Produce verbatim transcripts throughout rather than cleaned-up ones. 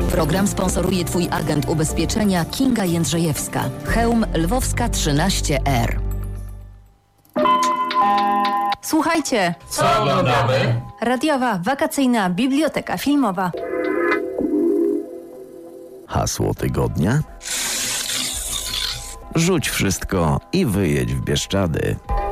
Program sponsoruje Twój agent ubezpieczenia Kinga Jędrzejewska. Chełm Lwowska trzynaście R. Słuchajcie, co oglądamy? Radiowa wakacyjna biblioteka filmowa. Hasło tygodnia? Rzuć wszystko i wyjedź w Bieszczady.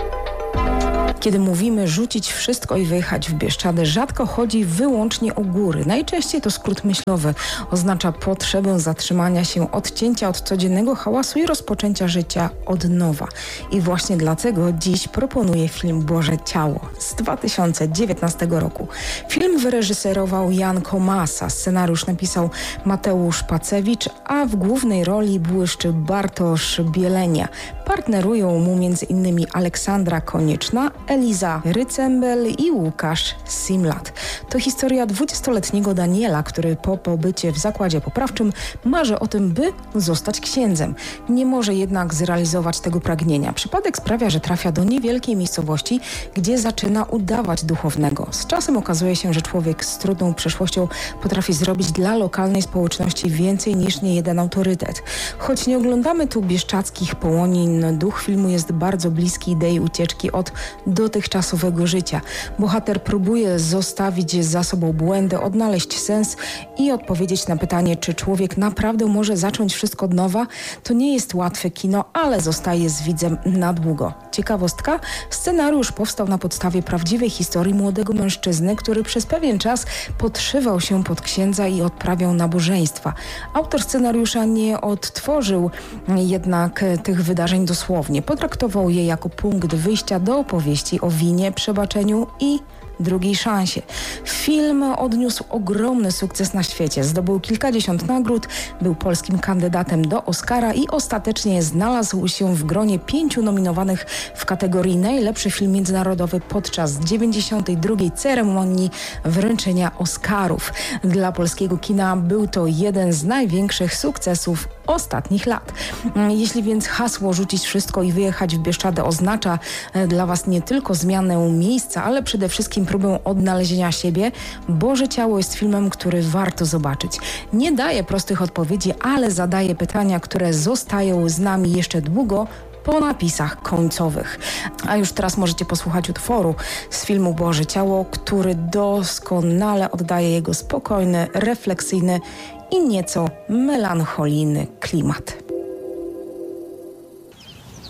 Kiedy mówimy rzucić wszystko i wyjechać w Bieszczady, rzadko chodzi wyłącznie o góry. Najczęściej to skrót myślowy. Oznacza potrzebę zatrzymania się, odcięcia od codziennego hałasu i rozpoczęcia życia od nowa. I właśnie dlatego dziś proponuję film Boże Ciało z dwa tysiące dziewiętnastego roku. Film wyreżyserował Jan Komasa, scenariusz napisał Mateusz Pacewicz, a w głównej roli błyszczy Bartosz Bielenia. Partnerują mu między innymi Aleksandra Konieczna, Eliza Rycembel i Łukasz Simlat. To historia dwudziestoletniego Daniela, który po pobycie w zakładzie poprawczym marzy o tym, by zostać księdzem. Nie może jednak zrealizować tego pragnienia. Przypadek sprawia, że trafia do niewielkiej miejscowości, gdzie zaczyna udawać duchownego. Z czasem okazuje się, że człowiek z trudną przeszłością potrafi zrobić dla lokalnej społeczności więcej niż niejeden autorytet. Choć nie oglądamy tu bieszczadzkich połonin, duch filmu jest bardzo bliski idei ucieczki od dotychczasowego życia. Bohater próbuje zostawić za sobą błędy, odnaleźć sens i odpowiedzieć na pytanie, czy człowiek naprawdę może zacząć wszystko od nowa. To nie jest łatwe kino, ale zostaje z widzem na długo. Ciekawostka, scenariusz powstał na podstawie prawdziwej historii młodego mężczyzny, który przez pewien czas podszywał się pod księdza i odprawiał nabożeństwa. Autor scenariusza nie odtworzył jednak tych wydarzeń dosłownie. Potraktował je jako punkt wyjścia do opowieści o winie, przebaczeniu i drugiej szansie. Film odniósł ogromny sukces na świecie. Zdobył kilkadziesiąt nagród, był polskim kandydatem do Oscara i ostatecznie znalazł się w gronie pięciu nominowanych w kategorii najlepszy film międzynarodowy podczas dziewięćdziesiątej drugiej ceremonii wręczenia Oscarów. Dla polskiego kina był to jeden z największych sukcesów ostatnich lat. Jeśli więc hasło rzucić wszystko i wyjechać w Bieszczady oznacza dla Was nie tylko zmianę miejsca, ale przede wszystkim próbę odnalezienia siebie, Boże Ciało jest filmem, który warto zobaczyć. Nie daje prostych odpowiedzi, ale zadaje pytania, które zostają z nami jeszcze długo po napisach końcowych. A już teraz możecie posłuchać utworu z filmu Boże Ciało, który doskonale oddaje jego spokojny, refleksyjny i nieco melancholijny klimat.